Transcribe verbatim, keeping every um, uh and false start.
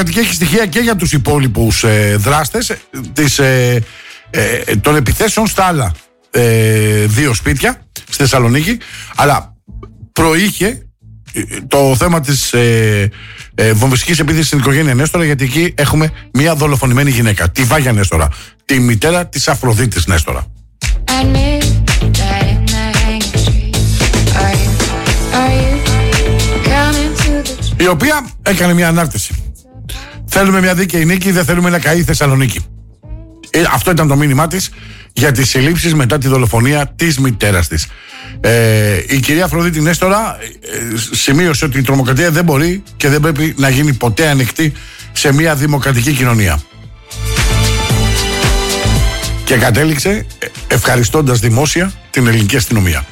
έχει στοιχεία και για τους υπόλοιπους ε, δράστες της, ε, ε, των επιθέσεων στα άλλα ε, δύο σπίτια στη Θεσσαλονίκη, αλλά προείχε το θέμα της ε, ε, βομβιστικής επίθεσης στην οικογένεια Νέστορα, γιατί εκεί έχουμε μια δολοφονημένη γυναίκα, τη Βάγια Νέστορα, τη μητέρα της Αφροδίτης Νέστορα, η οποία έκανε μια ανάρτηση. Θέλουμε μια δίκαιη νίκη, δεν θέλουμε να καεί η Θεσσαλονίκη. Ε, αυτό ήταν το μήνυμά της για τις συλλήψεις μετά τη δολοφονία της μητέρας της. Ε, η κυρία Αφροδίτη Νέστορα ε, σημείωσε ότι η τρομοκρατία δεν μπορεί και δεν πρέπει να γίνει ποτέ ανεκτή σε μια δημοκρατική κοινωνία. Και κατέληξε ευχαριστώντας δημόσια την ελληνική αστυνομία.